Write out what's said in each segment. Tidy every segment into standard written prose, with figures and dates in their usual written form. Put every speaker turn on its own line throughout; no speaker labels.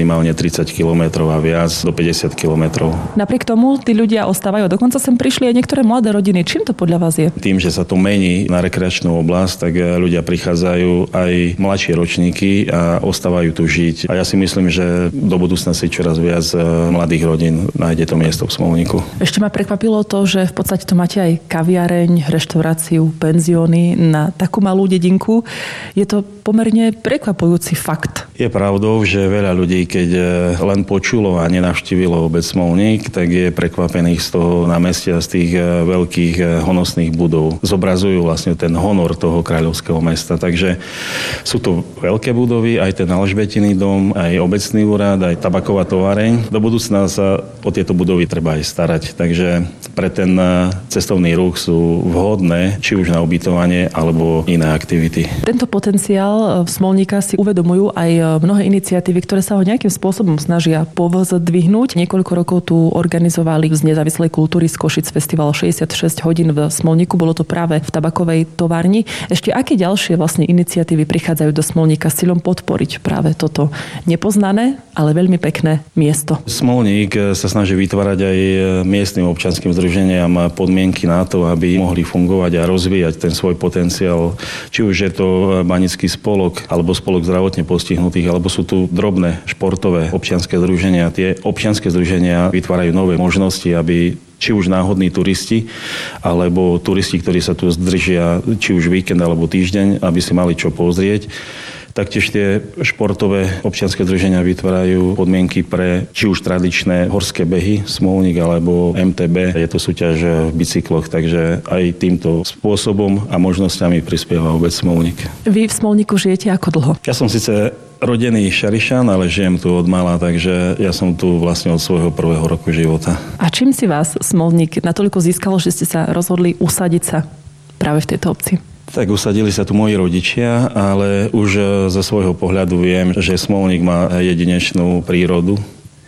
minimálne 30 km a viac do 50 km.
Napriek tomu tí ľudia ostávajú. Dokonca sem prišli aj niektoré mladé rodiny. Čím to podľa vás je?
Tým, že sa to mení na rekreačnú oblasť, tak ľudia prichádzajú aj mladšie ročníky a ostávajú tu žiť. A ja si myslím, že do budúcna si čoraz viac mladých rodín nájde to miesto v Smolníku.
Ešte ma prekvapilo to, že v podstate to máte aj kaviareň, reštauráciu, penzióny na takú malú dedinku. Je to pomerne prekvapujúci fakt.
Je pravdou, že veľa ľudí, keď len počulo a nenavštívilo obec Smolník, tak je prekvapených z toho námestia, z tých veľkých honosných budov. Zobrazujú vlastne ten honor toho kráľovského mesta. Takže sú to veľké budovy, aj ten Alžbetiny dom, aj obecný úrad, aj tabaková továreň. Do budúcna sa o tieto budovy treba aj starať. Takže pre ten cestovný ruch sú vhodné, či už na ubytovanie, alebo iné aktivity.
Tento potenciál Smolníka si uvedomujú aj mnohé iniciatívy, ktoré sa ho nejakým spôsobom snažia pozdvihnúť. Niekoľko rokov tu organizovali z nezávislej kultúry z Košic festival 66 hodín v Smolníku. Bolo to práve v tabakovej továrni. Ešte aké ďalšie vlastne iniciatívy prichádzajú do Smolníka s cieľom podporiť práve toto nepoznané, ale veľmi pekné miesto?
Smolník sa snaží vytvárať aj miestnym občianskym združeniam podmienky na to, aby mohli fungovať a rozvíjať ten svoj potenciál. Či už je to banický spolok alebo spolok zdravotne postihnutých, alebo sú tu drobné športové občianske združenia. Tie občianske združenia vytvárajú nové možnosti, aby či už náhodní turisti, alebo turisti, ktorí sa tu zdržia, či už víkend alebo týždeň, aby si mali čo pozrieť. Taktiež tie športové občianske združenia vytvárajú podmienky pre či už tradičné horské behy, Smolník alebo MTB. Je to súťaž v bicykloch, takže aj týmto spôsobom a možnosťami prispieva obec Smolník.
Vy v Smolníku žijete ako dlho?
Ja som síce rodený Šarišan, ale žijem tu od mala, takže ja som tu vlastne od svojho prvého roku života. A
čím si vás Smolník natoľko získalo, že ste sa rozhodli usadiť sa práve v tejto obci?
Tak usadili sa tu moji rodičia, ale už zo svojho pohľadu viem, že Smolník má jedinečnú prírodu.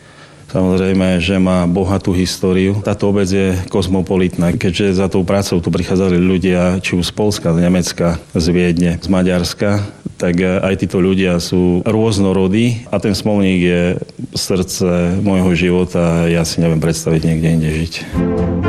Samozrejme, že má bohatú históriu. Táto obec je kozmopolitná, keďže za tou prácou tu prichádzali ľudia, či už z Poľska, z Nemecka, z Viedne, z Maďarska, tak aj títo ľudia sú rôznorodí a ten Smolník je srdce môjho života a ja si neviem predstaviť niekde inde žiť.